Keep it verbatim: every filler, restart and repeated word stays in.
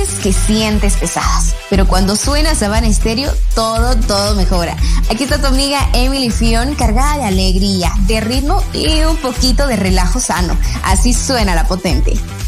veces que sientes pesadas, pero cuando suena Savana Estéreo, todo, todo mejora. Aquí está tu amiga Emily Fion, cargada de alegría, de ritmo y un poquito de relajo sano. Así suena La Potente.